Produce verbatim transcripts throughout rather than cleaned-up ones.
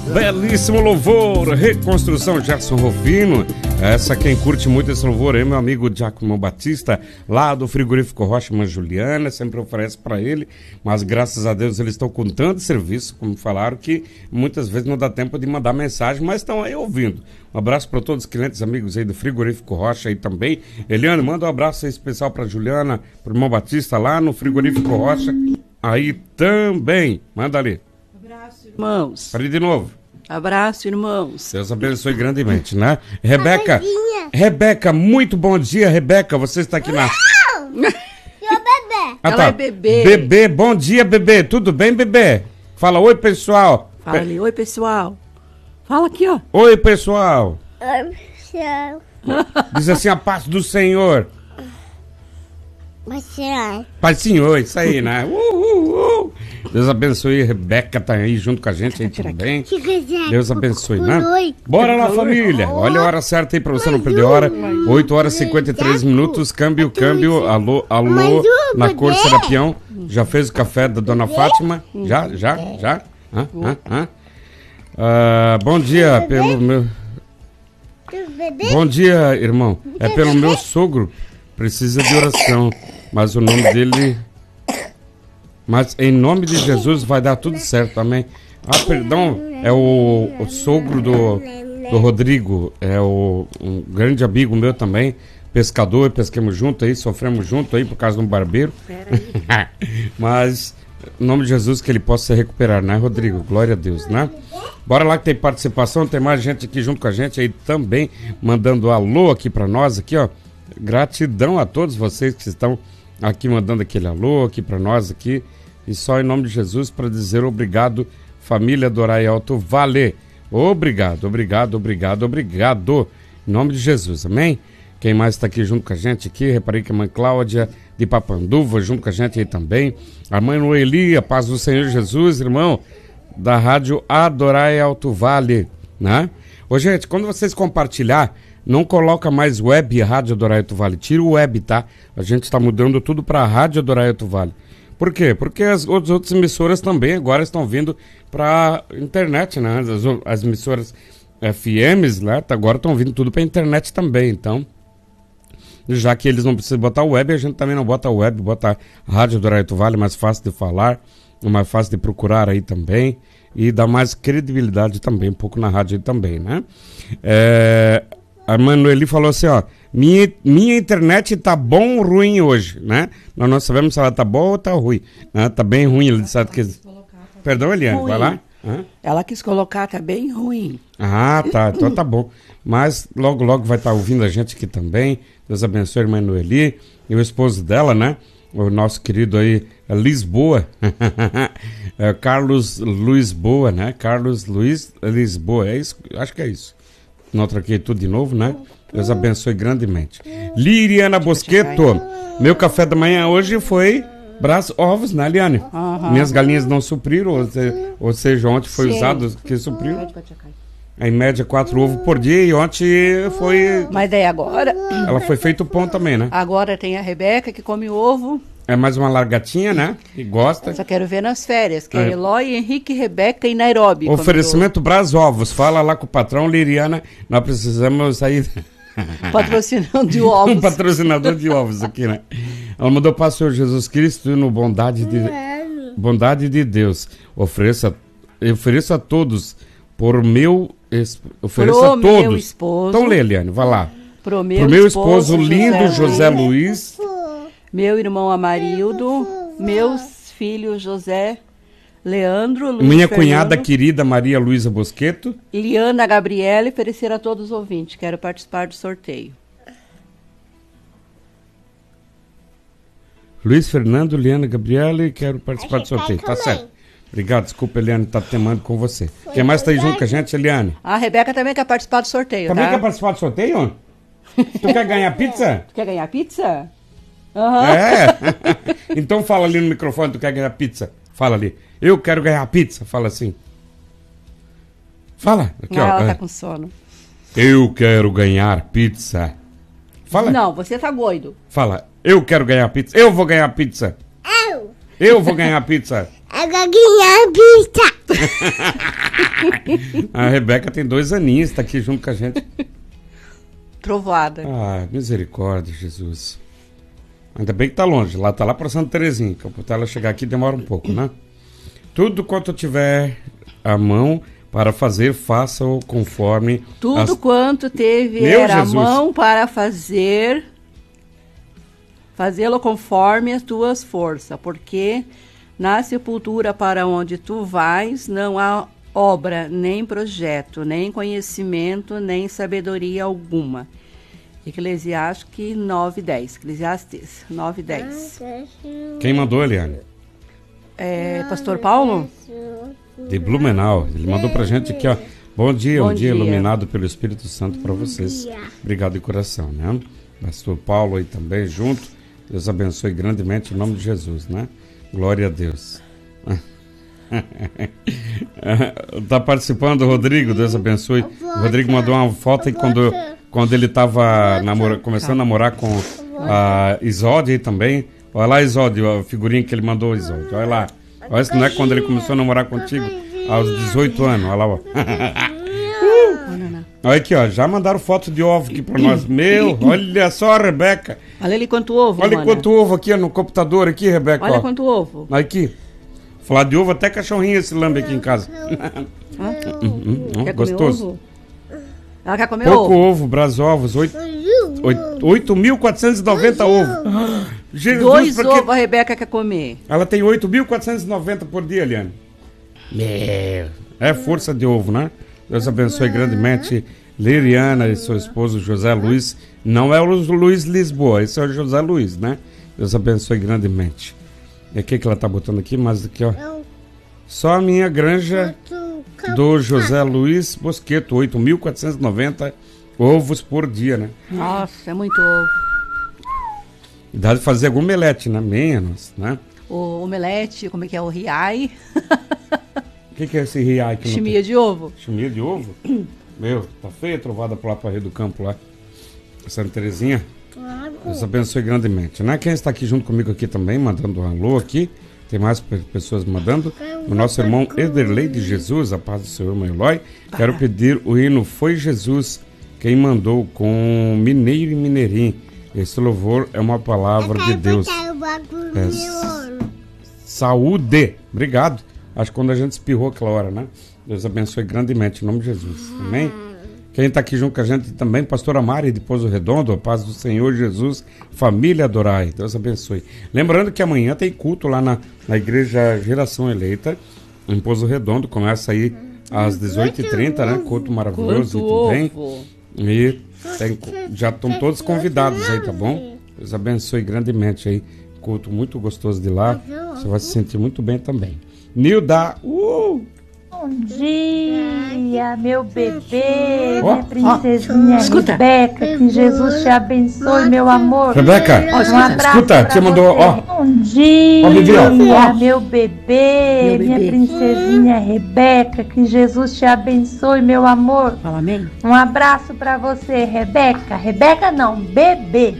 Belíssimo louvor, Reconstrução Gerson Rufino. Essa quem curte muito esse louvor é meu amigo Giacomo Batista, lá do Frigorífico Rocha, irmã Juliana, sempre oferece para ele, mas graças a Deus eles estão com tanto serviço, como falaram, que muitas vezes não dá tempo de mandar mensagem, mas estão aí ouvindo. Um abraço para todos os clientes, amigos aí do Frigorífico Rocha aí também. Eliane, manda um abraço aí especial para Juliana, para o irmão Batista lá no Frigorífico Rocha, aí também. Manda ali. Abraço, irmãos. Para de novo. Abraço, irmãos. Deus abençoe grandemente, né? Rebeca, Rebeca, muito bom dia, Rebeca. Você está aqui na... Meu bebê. Ah, Ela tá. é bebê. Bebê, bom dia, bebê. Tudo bem, bebê? Fala, oi, pessoal. Fala ali, oi, pessoal. Fala aqui, ó. Oi, pessoal. Oi, pessoal. Diz assim, a paz do Senhor. Você. Paz do Senhor, isso aí, né? Uh, uh, uh. Deus abençoe, Rebeca tá aí junto com a gente aí também. Deus abençoe, né? Bora lá, família. Olha a hora certa aí pra você não perder hora. oito horas e cinquenta e três minutos. Câmbio, câmbio. Alô, alô. Na cor Serapião. Já fez o café da Dona Fátima? Já, já, já? Hã, hã, hã? Ah, bom dia pelo meu... Bom dia, irmão. É pelo meu sogro. Precisa de oração. Mas o nome dele... Mas em nome de Jesus vai dar tudo certo, amém? Ah, perdão, é o, o sogro do, do Rodrigo, é o, um grande amigo meu também, pescador, pesquemos junto aí, sofremos junto aí por causa de um barbeiro. Mas, em nome de Jesus, que ele possa se recuperar, né, Rodrigo? Glória a Deus, né? Bora lá que tem participação, tem mais gente aqui junto com a gente aí também, mandando alô aqui pra nós, aqui, ó. Gratidão a todos vocês que estão aqui mandando aquele alô aqui pra nós aqui. E só em nome de Jesus para dizer obrigado, família do Orai Alto Vale. Obrigado, obrigado, obrigado, obrigado. Em nome de Jesus, amém? Quem mais está aqui junto com a gente aqui? Reparei que a mãe Cláudia de Papanduva junto com a gente aí também. A mãe Noeli, a paz do Senhor Jesus, irmão, da rádio Adorai Alto Vale, né? Ô, gente, quando vocês compartilhar, não coloca mais web Rádio Adorai Alto Vale. Tira o web, tá? A gente está mudando tudo para Rádio Adorai Alto Vale. Por quê? Porque as, as outras emissoras também agora estão vindo para internet, né? As, as emissoras F Ms, né? Agora estão vindo tudo para internet também. Então, já que eles não precisam botar web, a gente também não bota web, bota Rádio Adorai Alto Vale, mais fácil de falar, mais fácil de procurar aí também. E dá mais credibilidade também, um pouco na rádio aí também, né? É... A Manueli falou assim, ó, minha, minha internet tá bom ou ruim hoje, né? Nós não sabemos se ela tá boa ou tá ruim, né? Tá bem ruim, ele sabe que... Perdão, Eliane, ruim. Vai lá. Hã? Ela quis colocar, tá bem ruim. Ah, tá, então tá bom. Mas logo, logo vai estar ouvindo a gente aqui também. Deus abençoe a irmã Noeli e o esposo dela, né? O nosso querido aí, Lisboa. É, Carlos Lisboa, né? Carlos Luiz Lisboa, é isso? Acho que é isso. Não troquei tudo de novo, né? Deus abençoe grandemente. Liriana Bosqueto, meu café da manhã hoje foi braço, ovos, né, Liane? Uhum. Minhas galinhas não supriram, ou, se, ou seja, ontem foi Sim. usado que supriu. Em média, quatro ovos por dia e ontem foi... Mas daí agora... Ela foi feito pão também, né? Agora tem a Rebeca que come ovo. É mais uma largatinha, né? Que gosta. Eu só quero ver nas férias, que é, é Eloy, Henrique, Rebeca e Nairobi. Oferecimento Brás Ovos. Fala lá com o patrão, Liriana. Nós precisamos sair... Patrocinador de ovos. Um patrocinador de ovos aqui, né? Ela mandou para o Senhor Jesus Cristo no bondade de, bondade de Deus. Ofereça, ofereça a todos por meu... Ofereça Pro a todos. Meu esposo. Então lê, Eliane, vai lá. Pro meu, Pro meu esposo, esposo lindo, José, José Luiz. Meu irmão Amarildo, meus filhos José, Leandro, Luiz minha Fernando, cunhada querida Maria Luísa Bosqueto, Liana Gabriela, e oferecer a todos os ouvintes. Quero participar do sorteio. Luiz Fernando, Liana Gabriela, e quero participar do sorteio. Tá certo. Obrigado, desculpa, Eliane, tá temando com você. Quem mais tá aí junto com a gente, Eliane? A Rebeca também quer participar do sorteio, Também tá? quer participar do sorteio? Tu quer ganhar pizza? Tu quer ganhar pizza? Uhum. É? Então fala ali no microfone, tu quer ganhar pizza? Fala ali. Eu quero ganhar pizza. Fala assim. Fala. Aqui, ah, ó. ela tá com sono. Eu quero ganhar pizza. Fala. Não, você tá doido. Fala. Eu quero ganhar pizza. Eu vou ganhar pizza. Eu. Eu vou ganhar pizza. Eu vou ganhar pizza. A Rebeca tem dois aninhos, está aqui junto com a gente. Trovoada. Ah, misericórdia, Jesus. Ainda bem que tá longe, lá tá lá para Santa Terezinha, que até ela chegar aqui demora um pouco, né? Tudo quanto tiver à mão para fazer, faça-o conforme... Tudo as... quanto teve Meu era Jesus. a mão para fazer, fazê-lo conforme as tuas forças, porque na sepultura para onde tu vais não há obra, nem projeto, nem conhecimento, nem sabedoria alguma. Eclesiastes nove, dez. Eclesiastes nove, dez. Quem mandou, Eliane? É, Pastor Paulo? De Blumenau. Ele mandou pra gente aqui, ó. Bom dia, Bom um dia, dia. iluminado pelo Espírito Santo para vocês. Obrigado de coração, né? Pastor Paulo aí também junto. Deus abençoe grandemente em nome de Jesus, né? Glória a Deus. Tá participando o Rodrigo, Deus abençoe. O Rodrigo mandou uma foto aí quando, quando ele tava namora, começando a namorar com a Isode aí também. Olha lá, Isode, a figurinha que ele mandou, Isode. Olha lá. Olha, isso não é quando ele começou a namorar contigo aos dezoito anos. Olha lá, ó. Olha aqui, ó. Já mandaram foto de ovo aqui pra nós. Meu, olha só, Rebeca. Olha ali quanto ovo, Olha mana. quanto ovo aqui ó, no computador aqui, Rebeca. Olha ó. quanto ovo. Aqui. Falar de ovo, até cachorrinho esse lambe aqui em casa. Ah, Hum, hum, hum, quer gostoso. comer ovo? Ela quer comer Pouco ovo? ovo, Brasovos, oito mil quatrocentos e noventa ovos. Jesus, Dois porque ovos a Rebeca quer comer. ela tem oito mil quatrocentos e noventa por dia, Eliane. Meu. É força de ovo, né? Deus abençoe grandemente Liriana e seu esposo José Luiz. Não é o Luiz Lisboa, esse é o José Luiz, né? Deus abençoe grandemente. E o que que ela tá botando aqui? Mas aqui, ó. Só a minha granja do José Luiz Bosqueto, oito mil quatrocentos e noventa ovos por dia, né? Nossa, é muito ovo. Dá de fazer algum omelete, né? Menos, né? O omelete, como é que é? O riai. O que que é esse riai aqui? Chimia de ovo. Chimia de ovo? Meu, tá feia a trovada por lá pra Rio do Campo lá. Santa Terezinha. Deus abençoe grandemente, né? Quem está aqui junto comigo aqui também, mandando um alô aqui. Tem mais pe- pessoas mandando. O nosso irmão Ederlei de Jesus, a paz do Senhor, irmão Eloy. Quero pedir o hino Foi Jesus quem mandou com Mineiro e Mineirinho. Esse louvor é uma palavra de Deus. É, saúde. Obrigado. Acho que quando a gente espirrou aquela hora, né? Deus abençoe grandemente, em nome de Jesus. Amém? Quem está aqui junto com a gente também, pastora Mari de Pouso Redondo, a paz do Senhor Jesus, família adorai, Deus abençoe. Lembrando que amanhã tem culto lá na, na igreja Geração Eleita, em Pouso Redondo, começa aí às dezoito e trinta, né? Culto maravilhoso Quanto e tudo ovo. bem. E tem, já estão todos convidados aí, tá bom? Deus abençoe grandemente aí, culto muito gostoso de lá, você vai se sentir muito bem também. Nilda, uh! Bom dia, meu bebê, Ó, minha princesinha escuta. Rebeca, que Jesus te abençoe, meu amor. Rebeca, Um abraço escuta, pra te mandou, você. ó. Bom dia, Ó, bebê, ó. meu bebê, Meu minha bebê. princesinha Rebeca, que Jesus te abençoe, meu amor. Fala amém. Um abraço pra você, Rebeca. Rebeca não, bebê.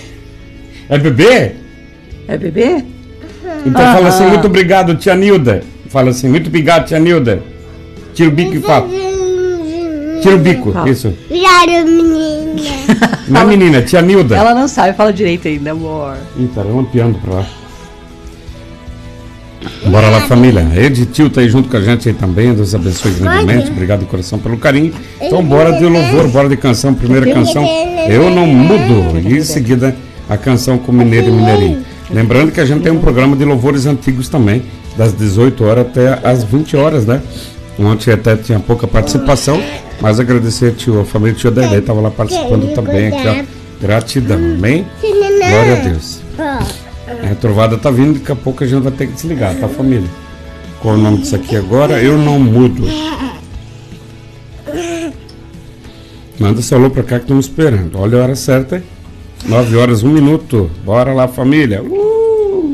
É bebê? É bebê? Então fala assim, muito obrigado, tia Nilda. Fala assim, muito obrigado, tia Nilda. Tira o bico e fala. Tira o bico, Fala. isso. Obrigada, menina. Não é menina, tia Nilda. Ela não sabe, fala direito ainda, amor. Ih, tá lampeando pra lá. Bora lá, família. Ed Tio tá aí junto com a gente aí também. Deus abençoe grandemente. Obrigado de coração pelo carinho. Então bora de louvor, bora de canção. Primeira canção, Eu Não Mudo. E em seguida, a canção com Mineiro e Mineirinho. Lembrando que a gente tem um programa de louvores antigos também, das dezoito horas até as vinte horas, né? Ontem até tinha pouca participação, mas agradecer a tio, a família do tio Adelei, estava lá participando também aqui, ó. Gratidão, amém? Glória a Deus. A trovada tá vindo, daqui a pouco a gente vai ter que desligar, tá, família? Qual é o nome disso aqui agora? Eu Não Mudo. Manda seu alô pra cá que estamos esperando. Olha a hora certa, nove horas, um minuto. Bora lá, família. Uh!